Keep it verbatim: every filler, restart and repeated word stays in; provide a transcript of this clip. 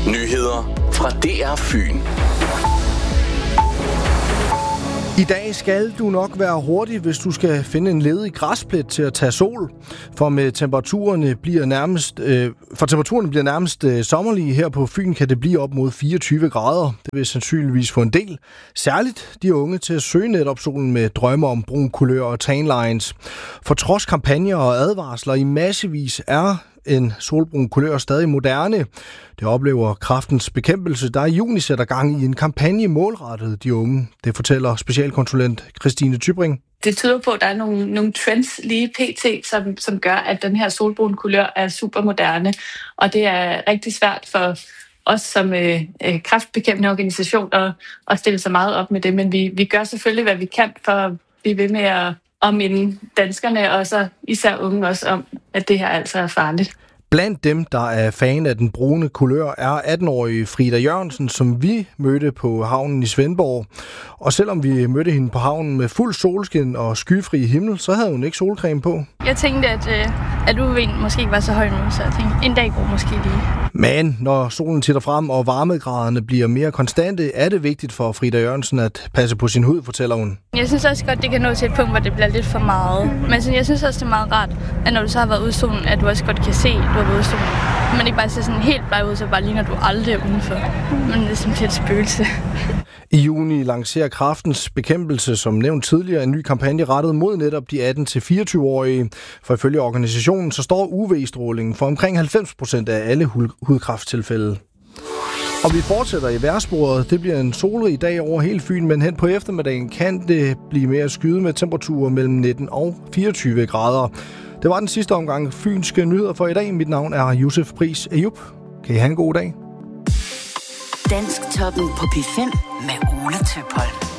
Nyheder fra D R Fyn. I dag skal du nok være hurtig, hvis du skal finde en ledig græsplet til at tage sol. For med temperaturerne bliver nærmest, øh, for temperaturerne bliver nærmest øh, sommerlige. Her på Fyn kan det blive op mod fireogtyve grader. Det vil sandsynligvis få en del. Særligt de unge til at søge netop solen med drømme om brun kulør og tanlines. For trods kampagner og advarsler i massevis er en solbrun kulør stadig moderne. Det oplever Kræftens Bekæmpelse, der i juni sætter gang i en kampagne målrettet de unge. Det fortæller specialkonsulent Christine Tybring. Det tyder på, at der er nogle, nogle trends lige pt, som, som gør, at den her solbrun kulør er super moderne. Og det er rigtig svært for os som øh, kræftbekæmpende organisation at, at stille sig meget op med det. Men vi, vi gør selvfølgelig, hvad vi kan for at blive ved med at og minde danskerne, og så især unge også, om, at det her altså er farligt. Blandt dem, der er fan af den brune kulør, er atten-årige Frida Jørgensen, som vi mødte på havnen i Svendborg. Og selvom vi mødte hende på havnen med fuld solskin og skyfri himmel, så havde hun ikke solcreme på. Jeg tænkte, at, at U V'en måske ikke var så høj nu, så jeg tænkte, en dag går måske lige. Men når solen titter frem og varmegraderne bliver mere konstante, er det vigtigt for Frida Jørgensen at passe på sin hud, fortæller hun. Jeg synes også godt, det kan nå til et punkt, hvor det bliver lidt for meget. Men jeg synes også, det er meget rart, at når du så har været ude i solen, at du også godt kan se, at du har været ude i solen. Man ikke bare ser sådan helt bleg ud, så bare ligner du aldrig er udenfor. Men det er simpelthen et spøgelse. I juni lancerer Kræftens Bekæmpelse, som nævnt tidligere, en ny kampagne rettet mod netop de atten til fireogtyve-årige. For ifølge organisationen, så står U V-strålingen for omkring halvfems procent af alle hudkræfttilfælde. Og vi fortsætter i vejrsporet. Det bliver en solrig dag over hele Fyn, men hen på eftermiddagen kan det blive mere skyde med temperaturer mellem nitten og fireogtyve grader. Det var den sidste omgang fynske nyheder for i dag. Mit navn er Josef Pris Ayub. Kan I have en god dag? Dansk Toppen på P fem med Ole Tøpholm.